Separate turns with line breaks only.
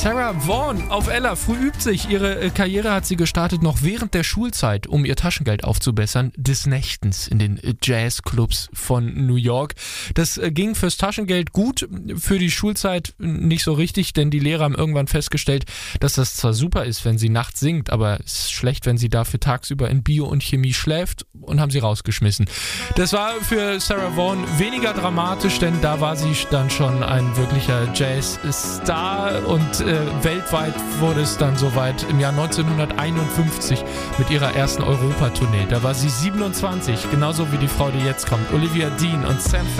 Sarah Vaughan auf Ella, früh übt sich. Ihre Karriere hat sie gestartet noch während der Schulzeit, um ihr Taschengeld aufzubessern, des Nächtens in den Jazzclubs von New York. Das ging fürs Taschengeld gut, für die Schulzeit nicht so richtig, denn die Lehrer haben irgendwann festgestellt, dass das zwar super ist, wenn sie nachts singt, aber es ist schlecht, wenn sie dafür tagsüber in Bio und Chemie schläft, und haben sie rausgeschmissen. Das war für Sarah Vaughan weniger dramatisch, denn da war sie dann schon ein wirklicher Jazzstar und weltweit wurde es dann soweit im Jahr 1951 mit ihrer ersten Europatournee. Da war sie 27, genauso wie die Frau, die jetzt kommt, Olivia Dean und Sam